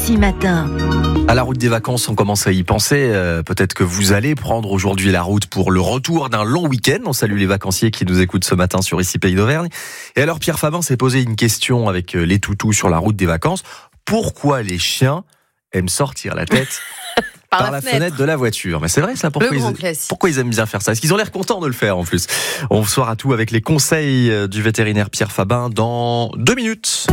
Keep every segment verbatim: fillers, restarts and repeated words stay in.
Ici Matin. À la route des vacances, on commence à y penser. Euh, peut-être que vous allez prendre aujourd'hui la route pour le retour d'un long week-end. On salue les vacanciers qui nous écoutent ce matin sur Ici Pays d'Auvergne. Et alors Pierre Fabin s'est posé une question avec les toutous sur la route des vacances. Pourquoi les chiens aiment sortir la tête par, par la, la fenêtre. fenêtre de la voiture? Mais c'est vrai ça, pourquoi ils, pourquoi ils aiment bien faire ça? Est-ce qu'ils ont l'air contents de le faire en plus? On saura tout avec les conseils du vétérinaire Pierre Fabin dans deux minutes.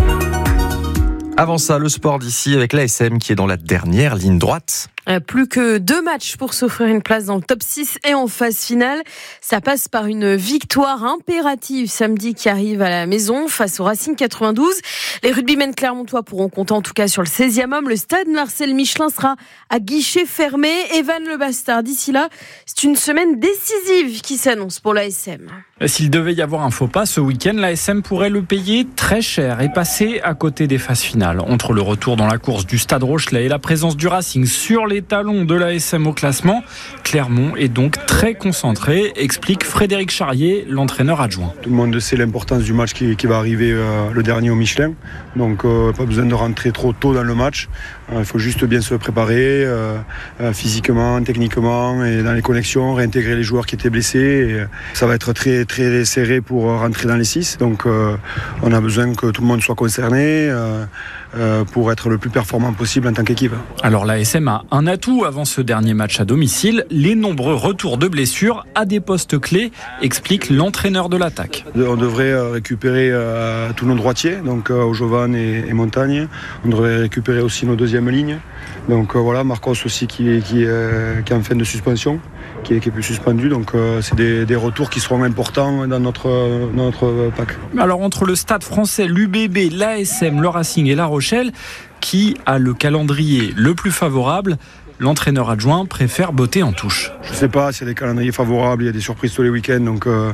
Avant ça, le sport d'ici avec l'A S M qui est dans la dernière ligne droite. Plus que deux matchs pour s'offrir une place dans le top six et en phase finale. Ça passe par une victoire impérative samedi qui arrive à la maison face au Racing quatre-vingt-douze. Les rugbymen clermontois pourront compter en tout cas sur le seizième homme. Le stade Marcel Michelin sera à guichet fermé. Evan Le Bastard, d'ici là, c'est une semaine décisive qui s'annonce pour l'A S M. S'il devait y avoir un faux pas ce week-end, l'A S M pourrait le payer très cher et passer à côté des phases finales. Entre le retour dans la course du Stade Rochelet et la présence du Racing sur les talons de l'A S M au classement, Clermont est donc très concentré, explique Frédéric Charrier, l'entraîneur adjoint. Tout le monde sait l'importance du match qui, qui va arriver euh, le dernier au Michelin, donc euh, pas besoin de rentrer trop tôt dans le match. Il euh, faut juste bien se préparer euh, euh, physiquement, techniquement et dans les connexions, réintégrer les joueurs qui étaient blessés. Et, euh, ça va être très très serré pour rentrer dans les six, donc euh, on a besoin que tout le monde soit concerné euh, euh, pour être le plus performant possible en tant qu'équipe. Alors l'A S M a un atout avant ce dernier match à domicile, les nombreux retours de blessures à des postes clés, explique l'entraîneur de l'attaque. On devrait récupérer euh, tous nos droitiers, donc euh, Ojovan et, et Montagne. On devrait récupérer aussi nos deuxièmes lignes. Donc euh, voilà, Marcos aussi qui, qui, euh, qui est en fin de suspension, qui est, qui est plus suspendu. Donc euh, c'est des, des retours qui seront importants dans notre, dans notre pack. Alors entre le Stade français, l'U B B, l'A S M, le Racing et La Rochelle, qui a le calendrier le plus favorable, l'entraîneur adjoint préfère botter en touche. Je ne sais pas s'il y a des calendriers favorables, il y a des surprises tous les week-ends, donc euh,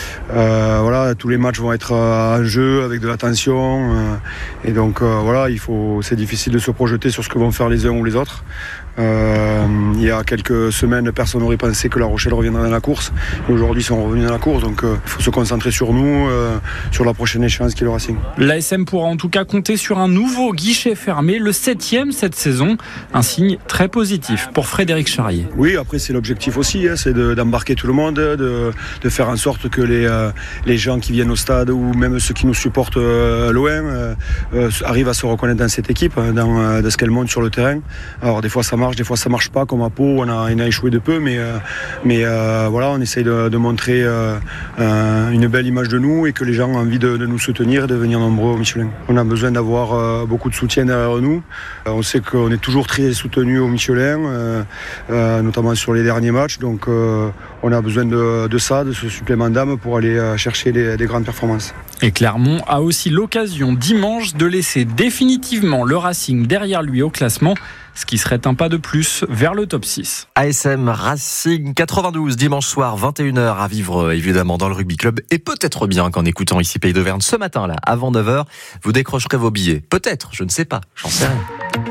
euh, voilà, tous les matchs vont être en jeu avec de la tension, euh, et donc euh, voilà, il faut, c'est difficile de se projeter sur ce que vont faire les uns ou les autres. Euh, il y a quelques semaines, personne n'aurait pensé que La Rochelle reviendrait dans la course. Et aujourd'hui, ils sont revenus dans la course, donc il euh, faut se concentrer sur nous, euh, sur la prochaine échéance qui est le Racing. L'A S M pourra en tout cas compter sur un nouveau guichet fermé, le septième cette saison, un signe très positif pour Frédéric Charrier. Oui, après c'est l'objectif aussi, hein, c'est de, d'embarquer tout le monde, de, de faire en sorte que les, euh, les gens qui viennent au stade ou même ceux qui nous supportent euh, loin euh, euh, arrivent à se reconnaître dans cette équipe, dans, euh, dans ce qu'elle montre sur le terrain. Alors des fois ça marche, des fois ça marche pas, comme à Pau, on a, on a échoué de peu, mais, euh, mais euh, voilà, on essaye de, de montrer euh, euh, une belle image de nous et que les gens ont envie de, de nous soutenir et de venir nombreux au Michelin. On a besoin d'avoir euh, beaucoup de soutien derrière nous. Euh, on sait qu'on est toujours très soutenus au Michelin, euh, euh, notamment sur les derniers matchs, donc euh, on a besoin de, de ça, de ce supplément d'âme pour aller euh, chercher les, les grandes performances. Et Clermont a aussi l'occasion dimanche de laisser définitivement le Racing derrière lui au classement, ce qui serait un pas de plus vers le top six. A S M Racing quatre-vingt-douze, dimanche soir, vingt et une heures, à vivre évidemment dans le rugby club. Et peut-être bien qu'en écoutant Ici Pays d'Auvergne ce matin, là, avant neuf heures, vous décrocherez vos billets. Peut-être, je ne sais pas, j'en sais rien.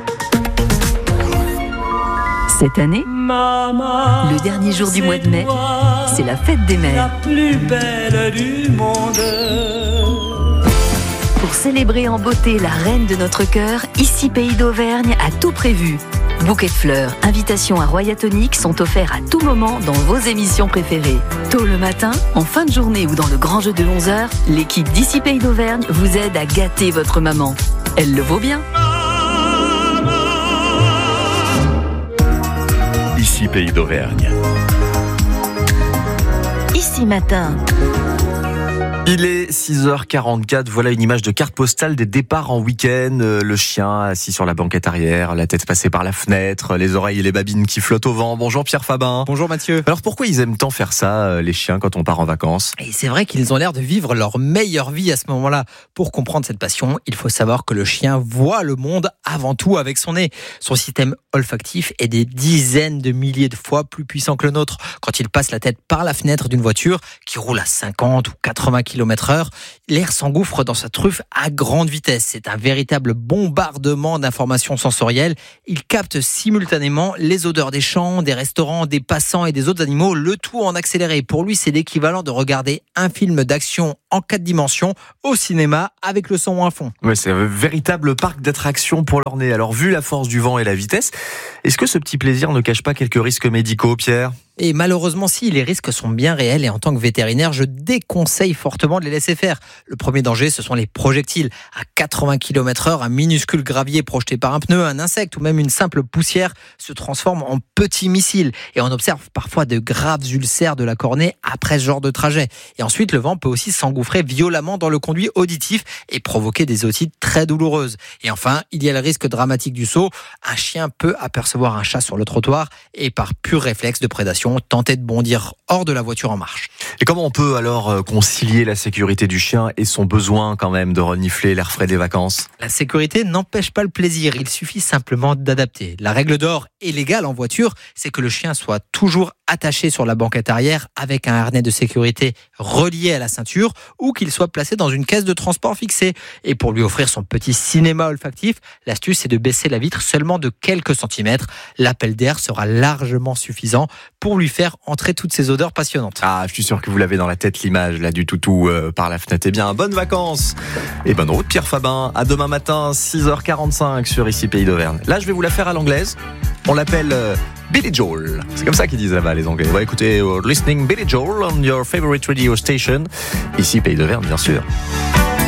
Cette année, le dernier jour du mois de mai, c'est la fête des mères. La plus belle du monde. Pour célébrer en beauté la reine de notre cœur, Ici Pays d'Auvergne a tout prévu. Bouquets de fleurs, invitations à Royatonic sont offerts à tout moment dans vos émissions préférées. Tôt le matin, en fin de journée ou dans le grand jeu de onze heures, l'équipe d'Ici Pays d'Auvergne vous aide à gâter votre maman. Elle le vaut bien. Ici Pays d'Auvergne. Ici Matin. Il est six heures quarante-quatre, voilà une image de carte postale des départs en week-end. Le chien assis sur la banquette arrière, la tête passée par la fenêtre, les oreilles et les babines qui flottent au vent. Bonjour Pierre Fabin. Bonjour Mathieu. Alors pourquoi ils aiment tant faire ça, les chiens, quand on part en vacances? Et c'est vrai qu'ils ont l'air de vivre leur meilleure vie à ce moment-là. Pour comprendre cette passion, il faut savoir que le chien voit le monde avant tout avec son nez. Son système olfactif est des dizaines de milliers de fois plus puissant que le nôtre. Quand il passe la tête par la fenêtre d'une voiture qui roule à cinquante ou quatre-vingts kilomètres heure, l'air s'engouffre dans sa truffe à grande vitesse. C'est un véritable bombardement d'informations sensorielles. Il capte simultanément les odeurs des champs, des restaurants, des passants et des autres animaux, le tout en accéléré. Pour lui, c'est l'équivalent de regarder un film d'action en quatre dimensions au cinéma avec le son à fond. Ouais, c'est un véritable parc d'attractions pour pour leur nez. Alors, vu la force du vent et la vitesse, est-ce que ce petit plaisir ne cache pas quelques risques médicaux, Pierre ? Et malheureusement, si, les risques sont bien réels et en tant que vétérinaire, je déconseille fortement de les laisser faire. Le premier danger, ce sont les projectiles. À quatre-vingts kilomètres heure, un minuscule gravier projeté par un pneu, un insecte ou même une simple poussière se transforme en petits missiles. Et on observe parfois de graves ulcères de la cornée après ce genre de trajet. Et ensuite, le vent peut aussi s'engouffrer violemment dans le conduit auditif et provoquer des otites très douloureuses. Et enfin, il y a le risque dramatique du saut. Un chien peut apercevoir un chat sur le trottoir et par pur réflexe de prédation, tenter de bondir hors de la voiture en marche. Et comment on peut alors concilier la sécurité du chien et son besoin quand même de renifler l'air frais des vacances ? La sécurité n'empêche pas le plaisir, il suffit simplement d'adapter. La règle d'or et légale en voiture, c'est que le chien soit toujours attaché sur la banquette arrière avec un harnais de sécurité relié à la ceinture ou qu'il soit placé dans une caisse de transport fixée. Et pour lui offrir son petit cinéma olfactif, l'astuce c'est de baisser la vitre seulement de quelques centimètres. L'appel d'air sera largement suffisant pour lui faire entrer toutes ces odeurs passionnantes. Ah, je suis sûr que vous l'avez dans la tête, l'image là du toutou euh, par la fenêtre. Eh bien, bonnes vacances et bonne route, Pierre Fabin. À demain matin, six heures quarante-cinq sur Ici Pays d'Auvergne. Là, je vais vous la faire à l'anglaise. On l'appelle euh, Billy Joel. C'est comme ça qu'ils disent là-bas, les Anglais. On va écouter uh, Listening Billy Joel on your favorite radio station. Ici Pays d'Auvergne, bien sûr.